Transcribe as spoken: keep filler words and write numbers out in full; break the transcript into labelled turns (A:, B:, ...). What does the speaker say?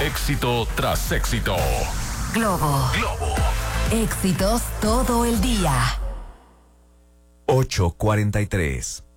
A: Éxito tras éxito.
B: Globo.
A: Globo.
B: Éxitos todo el día.
C: ocho cuarenta y tres.